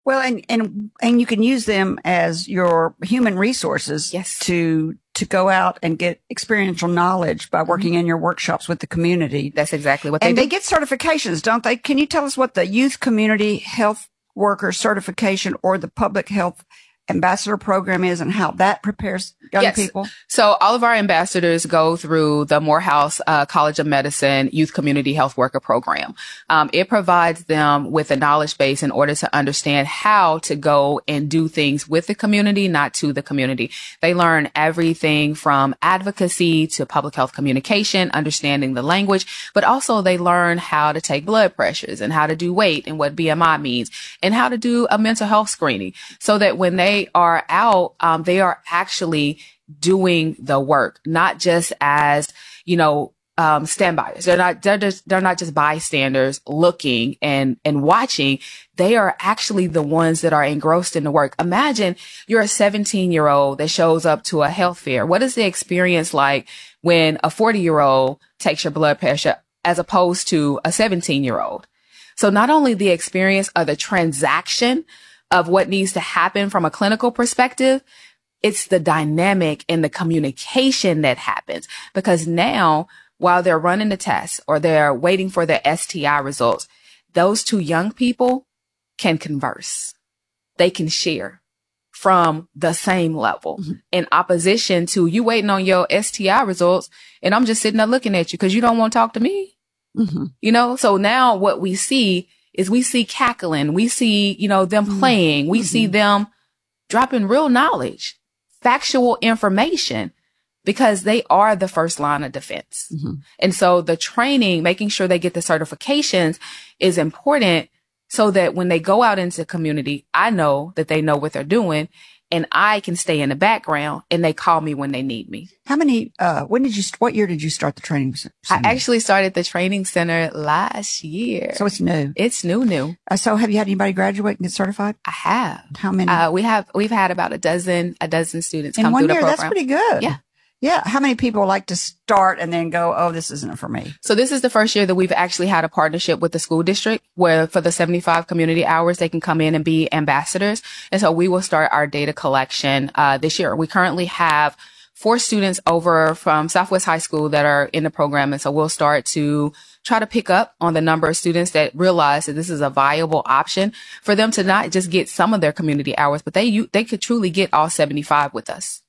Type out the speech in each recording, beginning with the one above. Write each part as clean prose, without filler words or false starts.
Well, and you can use them as your human resources Yes. to go out and get experiential knowledge by working in your workshops with the community. That's exactly what And they they do. get certifications, don't they? Can you tell us what the Youth Community Health Worker Certification or the Public Health Ambassador Program is and how that prepares young Yes. people? So all of our ambassadors go through the Morehouse College of Medicine Youth Community Health Worker Program. It provides them with a knowledge base in order to understand how to go and do things with the community, not to the community. They learn everything from advocacy to public health communication, understanding the language, but also they learn how to take blood pressures and how to do weight and what BMI means and how to do a mental health screening so that when they are out, they are actually doing the work, not just as, standbys. They're not just bystanders looking and watching. They are actually the ones that are engrossed in the work. Imagine you're a 17-year-old that shows up to a health fair. What is the experience like when a 40-year-old takes your blood pressure as opposed to a 17-year-old? So not only the experience of the transaction of what needs to happen from a clinical perspective, it's the dynamic and the communication that happens, because now while they're running the tests or they're waiting for their STI results, those two young people can converse. They can share from the same level in opposition to you waiting on your STI results. And I'm just sitting there looking at you because you don't want to talk to me. So now what we see is we see cackling. We see, them playing. We see them dropping real knowledge, factual information, because they are the first line of defense. And so the training, making sure they get the certifications is important so that when they go out into the community, I know that they know what they're doing and I can stay in the background and they call me when they need me. How many, what year did you start the training center? I actually started the training center last year. So it's new. It's new. So have you had anybody graduate and get certified? I have. How many? We've had about a dozen students in come one through year, the program. that's pretty good. Yeah. Yeah. How many people like to start and then go, oh, this isn't for me? So this is the first year that we've actually had a partnership with the school district where for the 75 community hours, they can come in and be ambassadors. And so we will start our data collection this year. We currently have 4 students over from Southwest High School that are in the program. And so we'll start to try to pick up on the number of students that realize that this is a viable option for them to not just get some of their community hours, but they could truly get all 75 with us.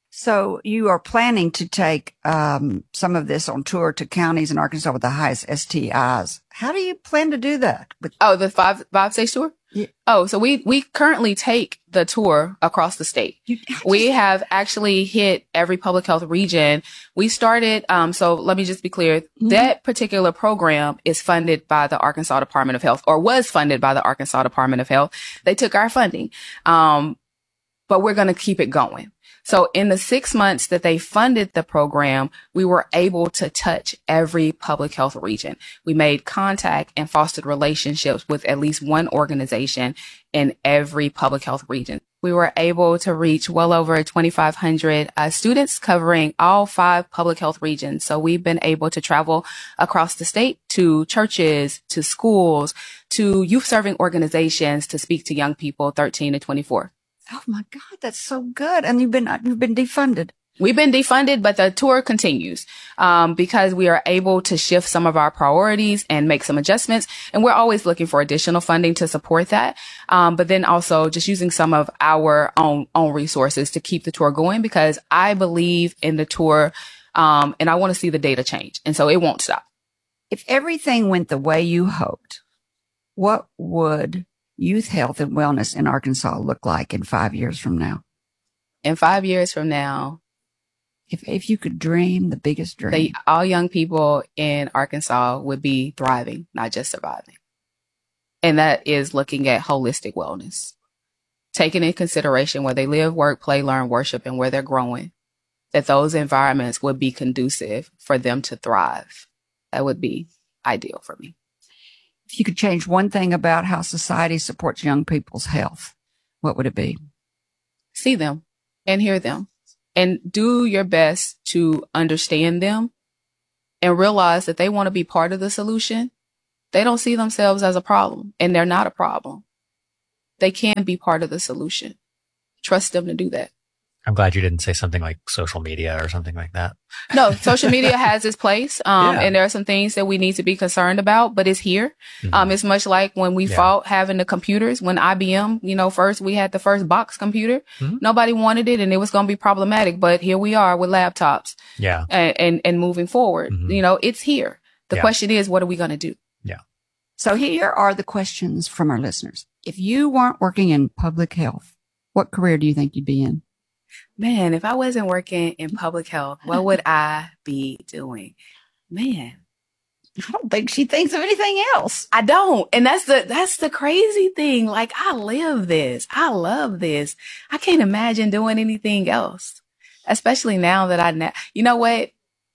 So you are planning to take some of this on tour to counties in Arkansas with the highest STIs. How do you plan to do that? The five stage tour? Yeah. Oh, so we currently take the tour across the state. We have actually hit every public health region. We started, so let me just be clear. That particular program is funded by the Arkansas Department of Health, or was funded by the Arkansas Department of Health. They took our funding. But we're going to keep it going. So in the 6 months that they funded the program, we were able to touch every public health region. We made contact and fostered relationships with at least one organization in every public health region. We were able to reach well over 2,500 students covering all 5 public health regions. So we've been able to travel across the state to churches, to schools, to youth serving organizations to speak to young people 13 to 24. Oh my God, that's so good. And you've been defunded. We've been defunded, but the tour continues, because we are able to shift some of our priorities and make some adjustments. And we're always looking for additional funding to support that. But then also just using some of our own resources to keep the tour going, because I believe in the tour, and I want to see the data change. And so it won't stop. If everything went the way you hoped, what would youth health and wellness in Arkansas look like in 5 years from now? In 5 years from now, if you could dream the biggest dream, all young people in Arkansas would be thriving, not just surviving. And that is looking at holistic wellness, taking in consideration where they live, work, play, learn, worship, and where they're growing, that those environments would be conducive for them to thrive. That would be ideal for me. If you could change one thing about how society supports young people's health, what would it be? See them and hear them and do your best to understand them and realize that they want to be part of the solution. They don't see themselves as a problem, and they're not a problem. they can be part of the solution. Trust them to do that. I'm glad you didn't say something like social media or something like that. No, social media has its place. And there are some things that we need to be concerned about, but it's here. It's much like when we fought having the computers, when IBM, first we had the first box computer. Nobody wanted it and it was going to be problematic, but here we are with laptops. Yeah. And moving forward, it's here. The question is, what are we going to do? Yeah. So here are the questions from our listeners. If you weren't working in public health, what career do you think you'd be in? Man, if I wasn't working in public health, what would I be doing? Man, I don't think she thinks of anything else. I don't. And that's the crazy thing. Like, I live this. I love this. I can't imagine doing anything else, especially now that you know what?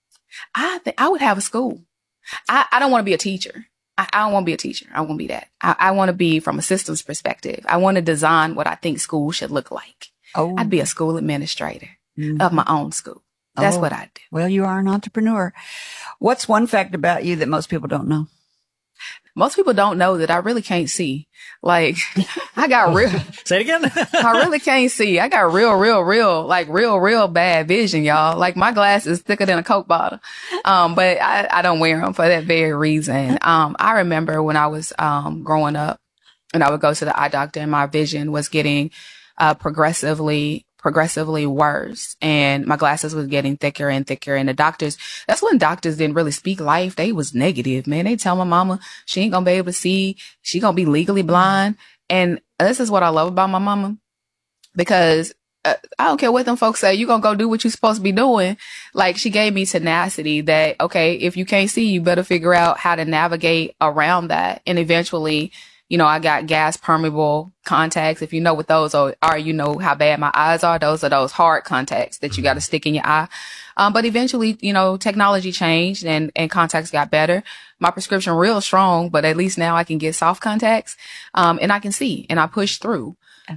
I think I would have a school. I don't want to be a teacher. I don't want to be a teacher. I won't be that. I want to be from a systems perspective. I want to design what I think school should look like. Oh, I'd be a school administrator of my own school. That's what I'd do. Well, you are an entrepreneur. What's one fact about you that most people don't know? Most people don't know that I really can't see. Like, I got real. Say it again. I really can't see. I got real bad vision, y'all. Like, my glass is thicker than a Coke bottle. But I don't wear them for that very reason. I remember when I was growing up and I would go to the eye doctor and my vision was getting progressively worse. And my glasses was getting thicker and thicker. And that's when doctors didn't really speak life. They was negative, man. They tell my mama she ain't gonna be able to see. She gonna be legally blind. And this is what I love about my mama, because I don't care what them folks say. You gonna go do what you supposed to be doing. Like, she gave me tenacity that, okay, if you can't see, you better figure out how to navigate around that. And eventually, I got gas permeable contacts. If you know what those are, you know how bad my eyes are. Those are those hard contacts that you got to stick in your eye. But eventually, technology changed and contacts got better. My prescription real strong, but at least now I can get soft contacts. And I can see and I push through.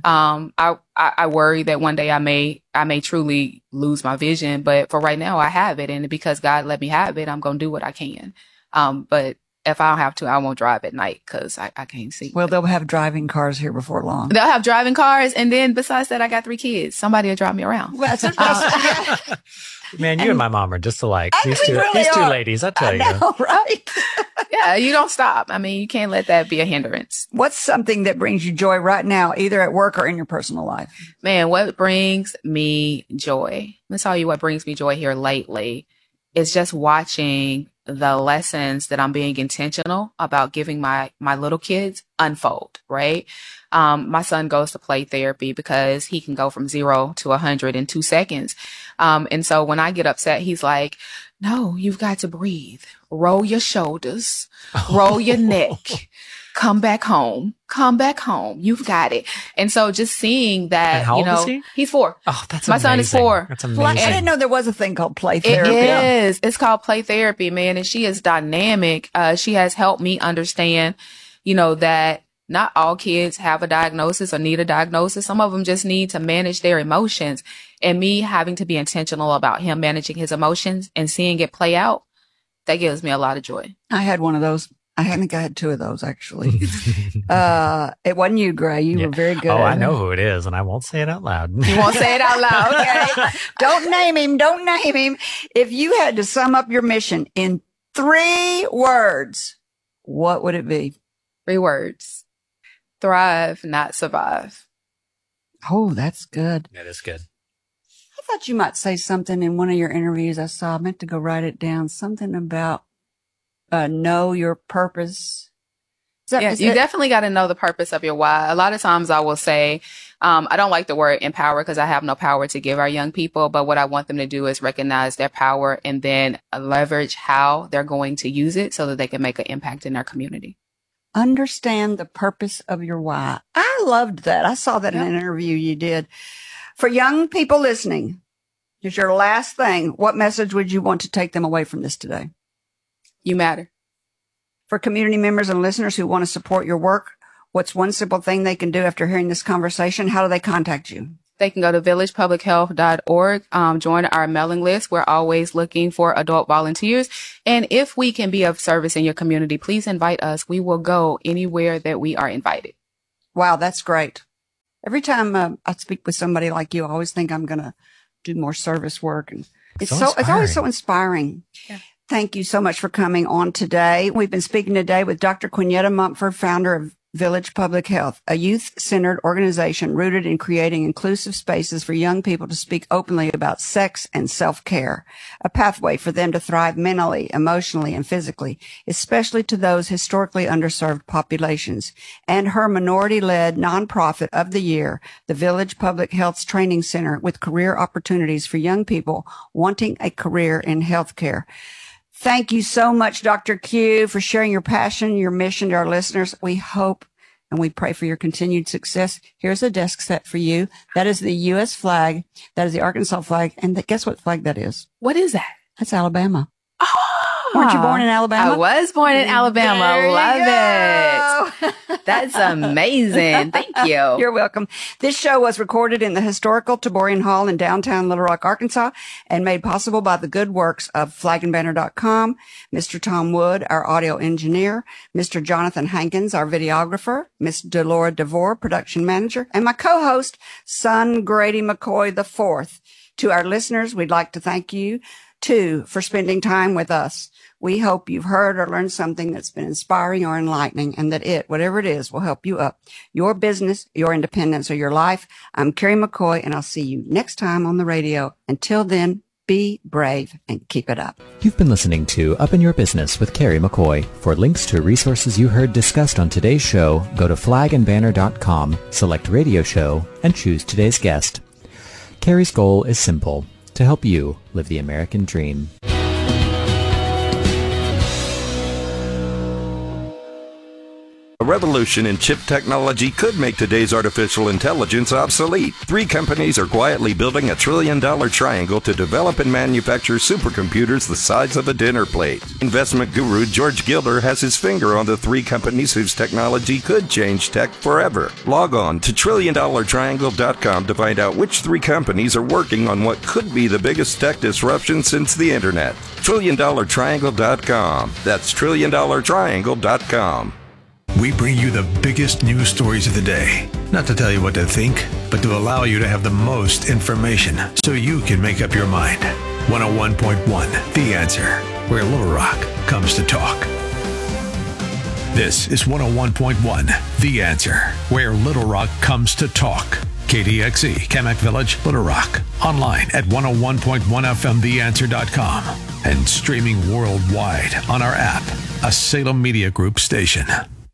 I worry that one day I may truly lose my vision, but for right now I have it. And because God let me have it, I'm going to do what I can. But if I don't have to, I won't drive at night because I can't see. Well, they'll have driving cars here before long. They'll have driving cars. And then besides that, I got 3 kids. Somebody will drive me around. Well, that's Man, you and my mom are just alike. These two ladies, I tell you. Right? Yeah, you don't stop. I mean, you can't let that be a hindrance. What's something that brings you joy right now, either at work or in your personal life? Man, what brings me joy? Let me tell you what brings me joy here lately is just watching the lessons that I'm being intentional about giving my little kids unfold, right? My son goes to play therapy because he can go from 0 to 100 in 2 seconds. And so when I get upset, he's like, no, you've got to breathe, roll your shoulders, roll your neck, come back home. You've got it. And so just seeing that, and how old is he? He's 4. Oh, that's my amazing. son is 4. That's amazing. I didn't know there was a thing called play therapy. It is. It's called play therapy, man. And she is dynamic. She has helped me understand, that not all kids have a diagnosis or need a diagnosis. Some of them just need to manage their emotions. And me having to be intentional about him managing his emotions and seeing it play out, that gives me a lot of joy. I had one of those. I think I had 2 of those, actually. It wasn't you, Gray. You were very good. Oh, I know who it is, and I won't say it out loud. You won't say it out loud, okay? Don't name him. If you had to sum up your mission in 3 words, what would it be? 3 words. Thrive, not survive. Oh, that's good. That is good. I thought you might say something in one of your interviews I saw. I meant to go write it down. Something about know your purpose. You definitely got to know the purpose of your why. A lot of times I will say, I don't like the word empower because I have no power to give our young people. But what I want them to do is recognize their power and then leverage how they're going to use it so that they can make an impact in their community. Understand the purpose of your why. I loved that. I saw that in an interview you did. For young people listening, here's your last thing. What message would you want to take them away from this today? You matter. For community members and listeners who want to support your work, what's one simple thing they can do after hearing this conversation? How do they contact you? They can go to villagepublichealth.org, join our mailing list. We're always looking for adult volunteers. And if we can be of service in your community, please invite us. We will go anywhere that we are invited. Wow, that's great. Every time I speak with somebody like you, I always think I'm going to do more service work. And it's always so inspiring. Yeah. Thank you so much for coming on today. We've been speaking today with Dr. Quinetta Mumford, founder of Village Public Health, a youth-centered organization rooted in creating inclusive spaces for young people to speak openly about sex and self-care, a pathway for them to thrive mentally, emotionally, and physically, especially to those historically underserved populations. And her minority-led nonprofit of the year, the Village Public Health Training Center, with career opportunities for young people wanting a career in healthcare. Thank you so much, Dr. Q, for sharing your passion, your mission to our listeners. We hope and we pray for your continued success. Here's a desk set for you. That is the U.S. flag. That is the Arkansas flag. And guess what flag that is? What is that? That's Alabama. Oh, weren't you born in Alabama? I was born in Alabama. Love it. That's amazing. Thank you. You're welcome. This show was recorded in the historical Taborian Hall in downtown Little Rock, Arkansas, and made possible by the good works of flagandbanner.com, Mr. Tom Wood, our audio engineer, Mr. Jonathan Hankins, our videographer, Miss Delora DeVore, production manager, and my co-host, son Grady McCoy IV. To our listeners, we'd like to thank you, too, for spending time with us. We hope you've heard or learned something that's been inspiring or enlightening, and that it, whatever it is, will help you up your business, your independence, or your life. I'm Carrie McCoy, and I'll see you next time on the radio. Until then, be brave and keep it up. You've been listening to Up in Your Business with Carrie McCoy. For links to resources you heard discussed on today's show, go to flagandbanner.com, select radio show, and choose today's guest. Carrie's goal is simple: to help you live the American dream. A revolution in chip technology could make today's artificial intelligence obsolete. 3 companies are quietly building a $1 trillion triangle to develop and manufacture supercomputers the size of a dinner plate. Investment guru George Gilder has his finger on the 3 companies whose technology could change tech forever. Log on to TrillionDollarTriangle.com to find out which 3 companies are working on what could be the biggest tech disruption since the internet. TrillionDollarTriangle.com. That's TrillionDollarTriangle.com. We bring you the biggest news stories of the day. Not to tell you what to think, but to allow you to have the most information so you can make up your mind. 101.1 The Answer, where Little Rock comes to talk. This is 101.1 The Answer, where Little Rock comes to talk. KDXE, Kamak Village, Little Rock. Online at 101.1FMTheAnswer.com. And streaming worldwide on our app, a Salem Media Group station.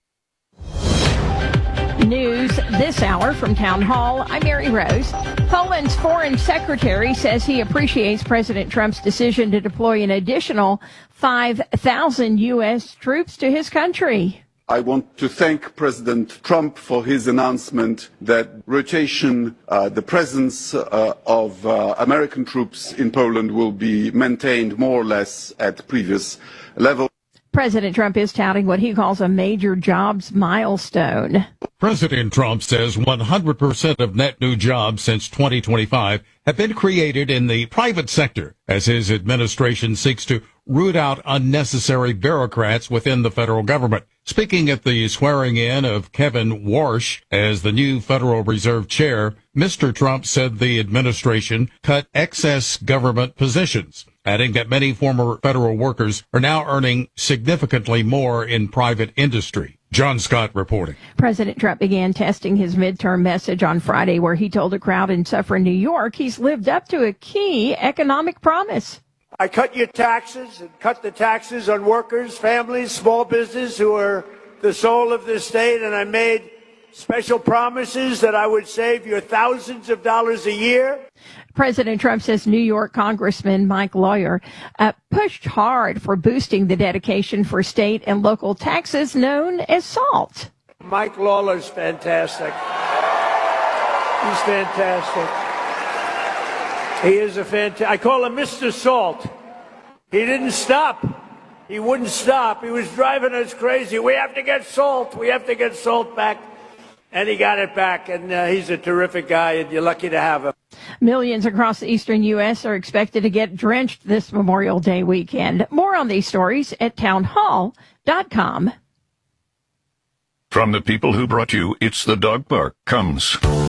News this hour from Town Hall. I'm Mary Rose. Poland's foreign secretary says he appreciates President Trump's decision to deploy an additional 5,000 U.S. troops to his country. I want to thank President Trump for his announcement that rotation, the presence of American troops in Poland will be maintained more or less at previous level. President Trump is touting what he calls a major jobs milestone. President Trump says 100% of net new jobs since 2025 have been created in the private sector as his administration seeks to root out unnecessary bureaucrats within the federal government. Speaking at the swearing in of Kevin Warsh as the new Federal Reserve Chair, Mr. Trump said the administration cut excess government positions, adding that many former federal workers are now earning significantly more in private industry. John Scott reporting. President Trump began testing his midterm message on Friday, where he told a crowd in Suffern, New York, he's lived up to a key economic promise. I cut your taxes and cut the taxes on workers, families, small business who are the soul of this state, and I made special promises that I would save you thousands of dollars a year. President Trump says New York Congressman Mike Lawyer pushed hard for boosting the dedication for state and local taxes known as SALT. Mike Lawler's fantastic. He's fantastic. He is a fantastic. I call him Mr. Salt. He didn't stop. He wouldn't stop. He was driving us crazy. We have to get salt. We have to get salt back. And he got it back. And he's a terrific guy, and you're lucky to have him. Millions across the eastern U.S. are expected to get drenched this Memorial Day weekend. More on these stories at townhall.com. From the people who brought you It's the Dog Park comes